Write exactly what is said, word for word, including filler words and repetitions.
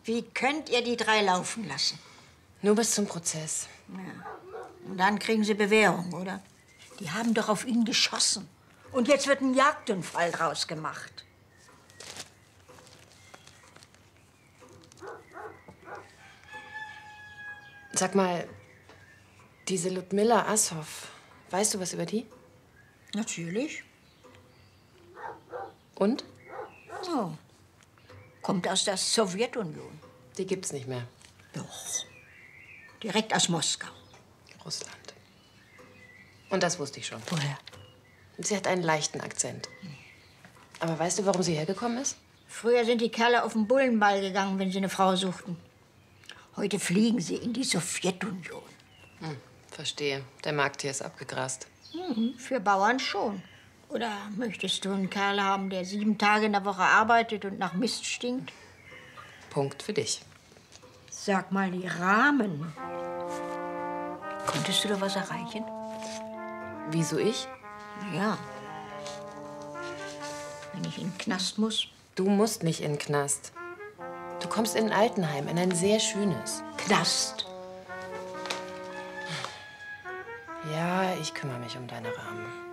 Wie könnt ihr die drei laufen lassen? Nur bis zum Prozess. Ja. Und dann kriegen sie Bewährung, oder? Die haben doch auf ihn geschossen. Und jetzt wird ein Jagdunfall draus gemacht. Sag mal, diese Ludmilla Assow, weißt du was über die? Natürlich. Und? Oh. Kommt aus der Sowjetunion. Die gibt's nicht mehr. Doch. Direkt aus Moskau. Russland. Und das wusste ich schon. Woher? Sie hat einen leichten Akzent. Aber weißt du, warum sie hergekommen ist? Früher sind die Kerle auf den Bullenball gegangen, wenn sie eine Frau suchten. Heute fliegen sie in die Sowjetunion. Hm, verstehe. Der Markt hier ist abgegrast. Mhm, für Bauern schon. Oder möchtest du einen Kerl haben, der sieben Tage in der Woche arbeitet und nach Mist stinkt? Punkt für dich. Sag mal, die Rahmen. Konntest du da was erreichen? Wieso ich? Ja. Wenn ich in den Knast muss. Du musst nicht in den Knast. Du kommst in ein Altenheim, in ein sehr schönes. Knast. Ja, ich kümmere mich um deine Rahmen.